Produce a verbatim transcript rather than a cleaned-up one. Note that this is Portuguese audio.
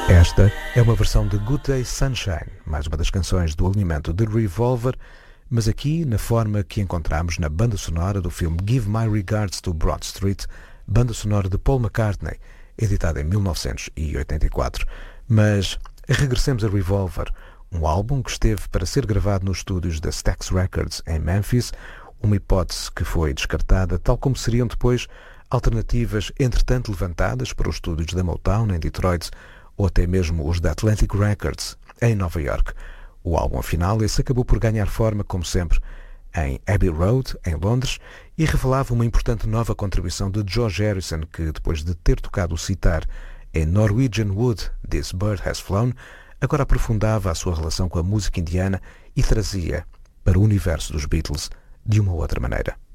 Esta é uma versão de Good Day Sunshine, mais uma das canções do alinhamento de Revolver, mas aqui na forma que encontramos na banda sonora do filme Give My Regards to Broad Street, banda sonora de Paul McCartney, editada em mil novecentos e oitenta e quatro. Mas regressemos a Revolver, um álbum que esteve para ser gravado nos estúdios da Stax Records em Memphis, uma hipótese que foi descartada, tal como seriam depois alternativas entretanto levantadas para os estúdios da Motown em Detroit, ou até mesmo os da Atlantic Records, em Nova York. O álbum afinal esse acabou por ganhar forma, como sempre, em Abbey Road, em Londres, e revelava uma importante nova contribuição de George Harrison, que, depois de ter tocado o citar em Norwegian Wood, This Bird Has Flown, agora aprofundava a sua relação com a música indiana e trazia para o universo dos Beatles de uma outra maneira.